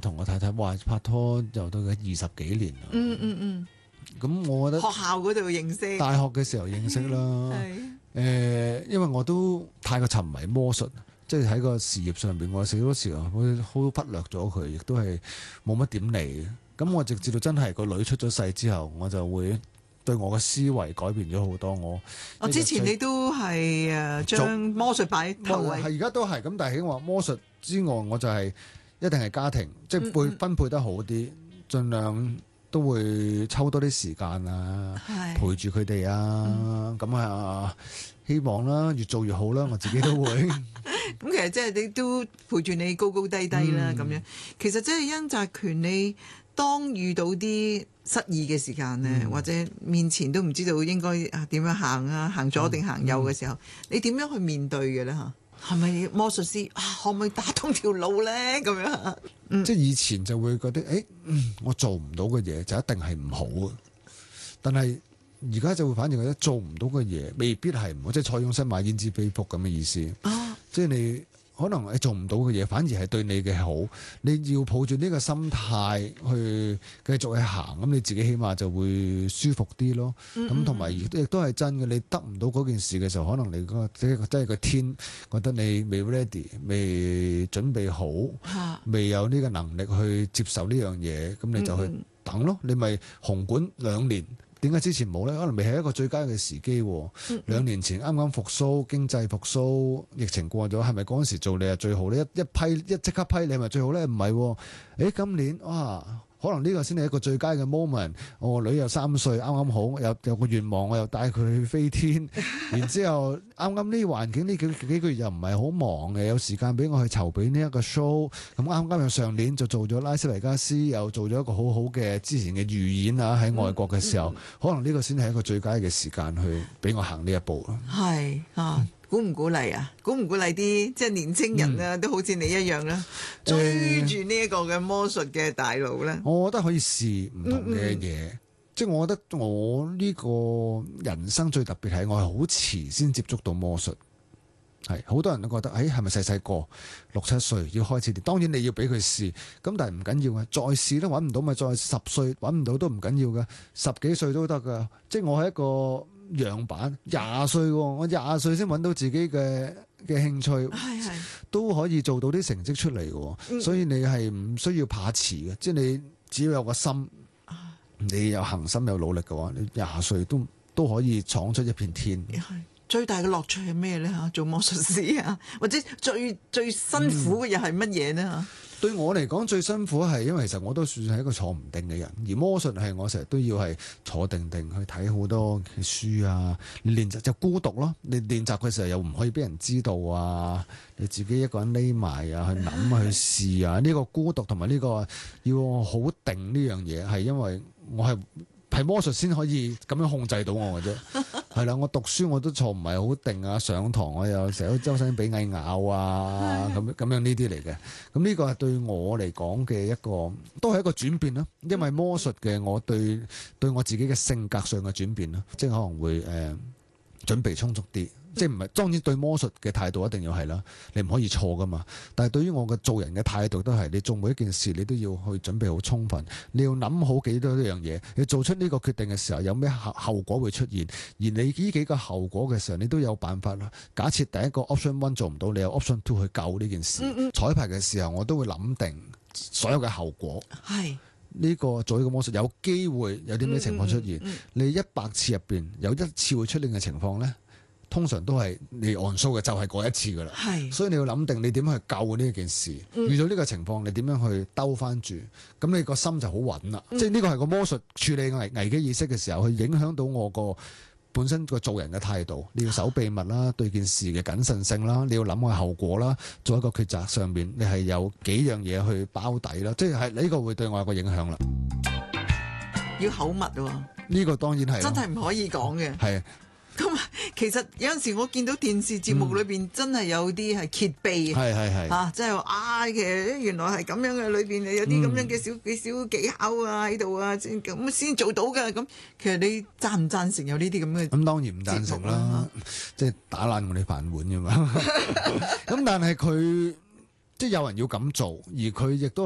同我太太，哇，拍拖又到咗20幾年啦。咁我覺得學校嗰度認識， 大學嘅時候認識啦。因為我都太過沉迷魔術，即係喺個事業上邊，我好多時候會好忽略咗佢，亦都係冇乜點理。咁我直至到真係個女出咗世之後，我就會對我嘅思維改變咗好多。 我之前你都係將魔術擺頭位， 係而家都係咁，但係我話魔術之外，我就係一定係家庭，即係會分配得好啲，盡量都會抽多啲時間啊，陪住佢哋啊，咁啊，希望啦，越做越好啦，我自己都會。 咁其實即係你都陪住你高高低低啦，咁樣。其實即係甄澤權，你當遇到啲失意嘅時間咧，或者面前都唔知道應該點樣行啊，行左定行右嘅時候，你點樣去面對嘅咧嚇？係咪魔術師可唔可以打通條路咧？咁樣即係以前就會覺得，我做唔到嘅嘢就一定係唔好啊。但係而家就會反而覺得做唔到嘅嘢未必係唔好，即係塞翁失馬焉知非福咁嘅意思。即係你可能你做唔到嘅嘢，反而係對你嘅好。你要抱住呢個心態去繼續去行，咁你自己起碼就會舒服啲咯。咁同埋亦都係真嘅，你得唔到嗰件事嘅時候，可能你真係個天覺得你未 ready，未準備好，未有呢個能力去接受呢樣嘢，咁你就去等咯。你咪紅館2年。點解之前冇呢？可能未係一個最佳嘅時機。2年前啱啱復甦，經濟復甦，疫情過咗，係咪嗰陣時做你係最好呢？一即刻批你係咪最好呢？唔係，今年哇！可能呢個先係一個最佳嘅 moment。我個女又3歲，啱啱好有個願望，我又帶佢去飛天。然之後啱啱呢環境呢幾個月又唔係好忙嘅，有時間俾我去籌備呢一個 show。咁啱又上年就做咗拉斯維加斯，又做咗一個好好嘅之前嘅預演啊，喺外國嘅時候，可能呢個先係一個最佳嘅時間去俾我行呢一步咯。 係鼓唔鼓勵啊？鼓唔鼓勵啲即係年青人啊，都好似你一樣啦，追住呢一個嘅魔術嘅大路咧？ 我覺得可以試唔同嘅嘢。即係我覺得我呢個人生最特別係我係好遲先接觸到魔術。係好多人都覺得，係咪細細個6、7歲要開始練？當然你要俾佢試，咁但係唔緊要嘅，再試都揾唔到咪再10歲揾唔到都唔緊要嘅，10幾歲都得㗎。即係我係一個樣板，20歲喎，我20歲先揾到自己嘅興趣，都可以做到啲成績出嚟嘅。所以你係唔需要怕遲嘅，即係你只要有個心，你有恒心有努力嘅話，你20歲都可以闖出一片天。 最大嘅樂趣係咩咧？做魔術師啊，或者最辛苦嘅又係乜嘢呢？ 對我嚟講最辛苦係因為其實我都算係一個坐唔定嘅人，而魔術係我成日都要係坐定定去睇好多嘅書啊，練習就孤獨咯。你練習嘅時候又唔可以俾人知道啊，你自己一個人匿埋啊，去諗去試啊。呢個孤獨同埋呢個要好定呢樣嘢係因為我係魔術先可以咁樣控制到我嘅啫。係啦，我讀書我都坐唔係好定啊，上堂我又成日都周身俾蟻咬啊，咁樣呢啲嚟嘅。咁呢個係對我嚟講嘅一個，都係一個轉變啦。因為魔術嘅我對我自己嘅性格上嘅轉變啦，即係可能會準備充足啲。即係唔係當然對魔術嘅態度一定要係啦，你唔可以錯噶嘛。但係對於我嘅做人嘅態度都係，你做每一件事你都要去準備好充分，你要諗好幾多呢樣嘢，你做出呢個決定嘅時候有咩後果會出現，而你呢幾個後果嘅時候你都有辦法啦。假設第一個 option 1做唔到，你有 option 2去救呢件事。彩排嘅時候我都會諗定所有嘅後果。係。呢個做呢個魔術有機會有啲咩情況出現，你100次入邊有1次會出現嘅情況呢，通常都係你按數嘅，就係嗰一次噶啦。所以你要諗定你點去救呢件事。遇到呢個情況，你點樣去兜翻住？咁你個心就好穩啦。即係呢個係個魔術處理危機意識嘅時候，去影響到我個本身個做人嘅態度。你要守秘密啦，對件事嘅謹慎性啦，你要諗個後果啦，做一個抉擇上面，你係有幾樣嘢去包底啦。即係呢個會對我有個影響啦。 要口密喎， 呢個當然係真係唔可以講嘅。係。咁其實有陣時我見到電視節目裏邊真係有啲係揭秘即係話其實原來係咁樣嘅，裏邊有啲咁樣嘅小技巧啊喺度啊，咁先做到㗎。咁其實你贊唔贊成有呢啲咁嘅？ 咁當然唔贊成啦，即係打爛我哋飯碗㗎嘛。咁但係佢即係有人要咁做，而佢亦都係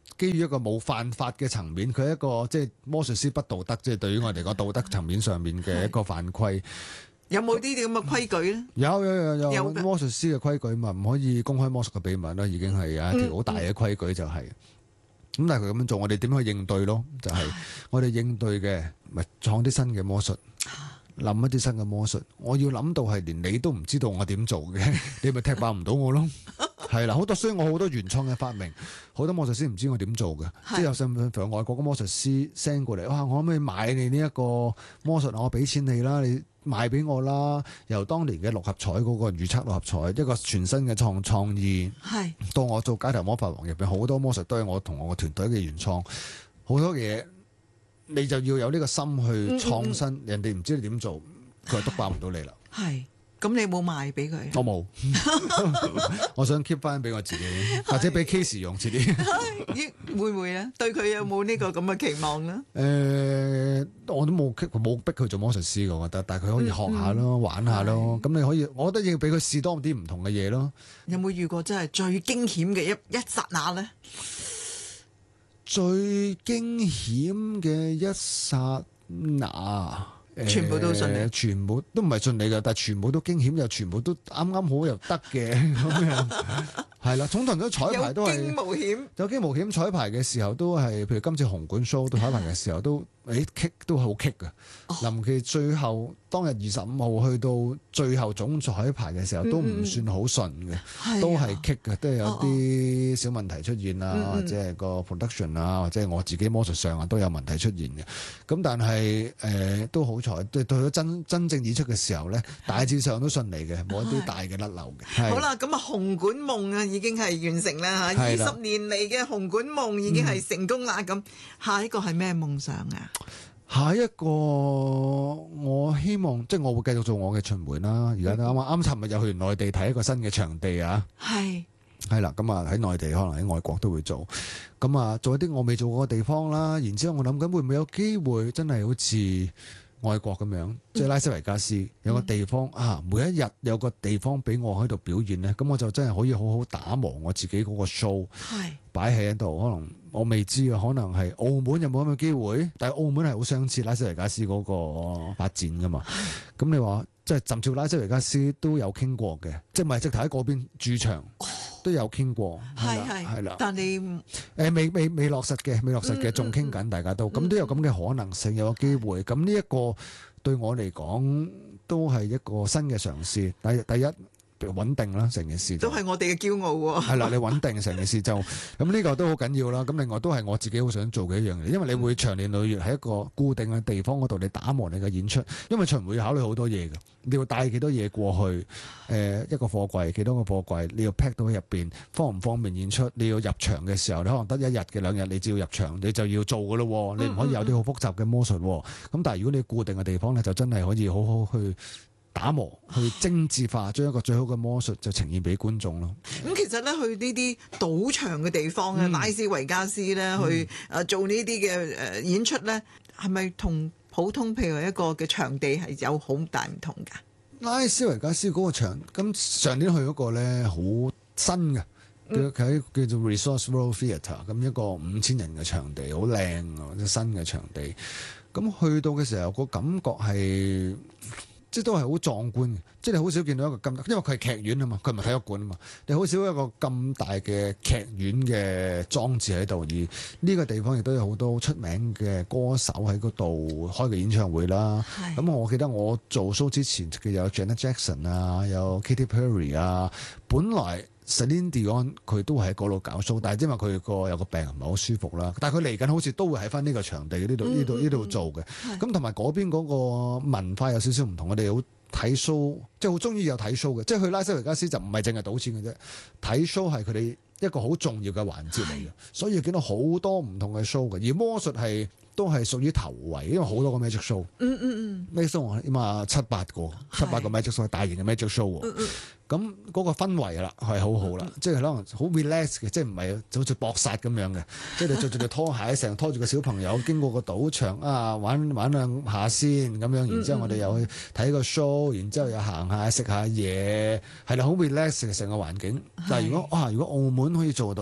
基於一個冇犯法嘅層面，佢係一個即係魔術師不道德，即係對於我哋講道德層面上面嘅一個犯規。 有冇啲咁嘅規矩咧？ 有嘅魔術師嘅規矩嘛，唔可以公開魔術嘅秘密啦，已經係有一條好大嘅規矩就係、咁但係佢咁樣做，我哋點去應對咯？就係、我哋應對嘅咪創啲新嘅魔術。諗一啲新嘅魔術，我要諗到係連你都唔知道我點做嘅，你咪踢爆唔到我咯。係啦，所以我好多原創嘅發明，好多魔術師唔知我點做嘅，即係有上外國嘅魔術師 send 過嚟，哇！我可唔可以買你呢一個魔術？我俾錢你啦，你賣俾我啦。由當年嘅六合彩嗰個預測六合彩，一個全新嘅創意， 係到我做街頭魔法王入邊，好多魔術都係我同我個團隊嘅原創，好多嘢。你就要有呢個心去創新，人哋唔知你點做，佢都爆唔到你啦。 係，咁你冇賣俾佢？ 我冇，我想 keep 翻俾我自己，或者俾 case 用遲啲。 會唔會咧？對佢有冇呢個咁嘅期望咧？ 我都冇逼佢做魔術師嘅，我覺得，但係佢可以學下咯，玩下咯。咁你可以，我覺得要俾佢試多啲唔同嘅嘢咯。 有冇遇過真係最驚險嘅一剎那咧？ 最驚險嘅一剎那， 全部都順利， 全部都唔係順利嘅，但係全部都驚險，又全部都啱啱好又得嘅咁樣，係啦。總同咗彩排都係有驚無險， 有驚無險。彩排嘅時候都係，譬如今次紅館 show 到彩排嘅時候都棘都好棘嘅。臨期最後當日25號去到最後總彩排嘅時候都唔算好順嘅，都係棘嘅，都係有啲小問題出現啊，或者係個 production 啊，或者係我自己魔術上啊都有問題出現嘅。咁但係都好彩，對到真正演出嘅時候咧，大致上都順利嘅，冇一啲大嘅甩漏嘅。 好啦，咁啊紅館夢啊已經係完成啦嚇，20年嚟嘅紅館夢已經係成功啦。咁下一個係咩夢想啊？ 下一個我希望即係我會繼續做我嘅巡迴啦。而家啱尋日又去完內地睇一個新嘅場地啊，係啦，咁啊喺內地可能喺外國都會做，咁啊做一啲我未做過嘅地方啦。然之後我諗緊會唔會有機會真係好似外國咁樣，即係拉斯維加斯有個地方啊，每一日有個地方俾我喺度表演咧，咁我就真係可以好好打磨我自己嗰個 show，擺喺度。可能我未知啊，可能係澳門有冇咁嘅機會？但係澳門係好相似拉斯維加斯嗰個發展噶嘛。咁你話即係甚至拉斯維加斯都有傾過嘅，即係咪直頭喺嗰邊駐場都有傾過，係啦。 但你未落實嘅，仲傾緊，大家都咁都有咁嘅可能性，有個機會。咁呢一個對我嚟講都係一個新嘅嘗試。第一穩定啦，成件事都係我哋嘅驕傲喎。 係啦，你穩定成件事就咁呢個都好緊要啦。咁另外都係我自己好想做嘅一樣嘢，因為你會長年累月喺一個固定嘅地方嗰度，你打磨你嘅演出。因為巡迴要考慮好多嘢嘅，你要帶幾多嘢過去？一個貨櫃幾多個貨櫃？你要 pack 到喺入邊，方唔方便演出？你要入場嘅時候，你可能得1日嘅2日，你只要入場，你就要做㗎咯。你唔可以有啲好複雜嘅魔術。咁但係如果你固定嘅地方咧，就真係可以好好去打磨，去精緻化，將一個最好嘅魔術就呈現俾觀眾咯。 咁其實咧，去呢啲賭場嘅地方咧，拉斯維加斯咧，去做呢啲嘅演出咧，係咪同普通譬如一個嘅場地係有好大唔同㗎？ 拉斯維加斯嗰個場，咁上年去嗰個咧好新嘅，佢叫做 Resorts World Theatre， 咁一個5000人嘅場地，好靚啊，即新嘅場地。咁去到嘅時候，個感覺係。即係都係好壯觀嘅，即係你好少見到一個咁，因為佢係劇院啊嘛，佢唔係體育館啊嘛，你好少一個咁大嘅劇院嘅裝置喺度，而呢個地方亦都有好多出名嘅歌手喺嗰度開嘅演唱會啦。咁我記得我做 show 之前，佢有 Janet Jackson 啊，有 Katy Perry 啊，本來。Celine Dion 佢都係喺嗰度搞 show，但係因為佢有個病唔係好舒服啦。但係佢嚟緊好似都會喺翻呢個場地呢度做嘅。咁同埋嗰邊嗰個文化有少少唔同，我哋好睇 show，即係好中意有睇 show 嘅。即係去拉斯維加斯就唔係淨係賭錢嘅啫，睇 show 係佢哋一個好重要嘅環節嚟嘅。所以見到好多唔同嘅 show 嘅，而魔術係都係屬於頭位，因為好多個 magic show，magic show 起碼7-8個 magic show 係大型嘅 magic show。咁嗰個氛圍啦係好好啦，即係可能好 relax 嘅，即係唔係好似搏殺咁樣嘅，即係你着住對拖鞋，成日拖住個小朋友經過個賭場啊，玩兩下先咁樣，然之後我哋又去睇個 show，然之後又行下食下嘢，係啦，好 relax 嘅成個環境。但係如果澳門可以做到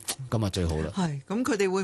咁啊最好啦。 係咁，佢哋會